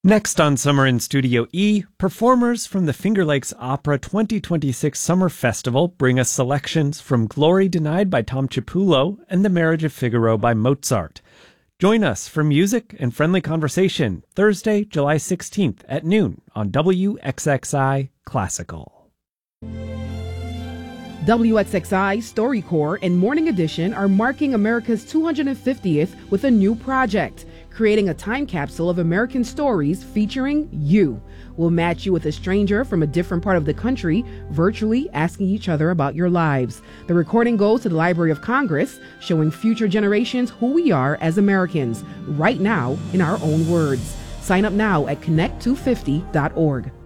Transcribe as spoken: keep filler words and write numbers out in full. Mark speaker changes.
Speaker 1: Next on Summer in Studio E, performers from the Finger Lakes Opera twenty twenty-six Summer Festival bring us selections from Glory Denied by Tom Chiapullo and The Marriage of Figaro by Mozart. Join us for music and friendly conversation Thursday, July sixteenth at noon on W X X I Classical.
Speaker 2: W X X I, StoryCorps, and Morning Edition are marking America's two hundred fiftieth with a new project, creating a time capsule of American stories featuring you. We'll match you with a stranger from a different part of the country, virtually asking each other about your lives. The recording goes to the Library of Congress, showing future generations who we are as Americans, right now in our own words. Sign up now at connect two fifty dot org.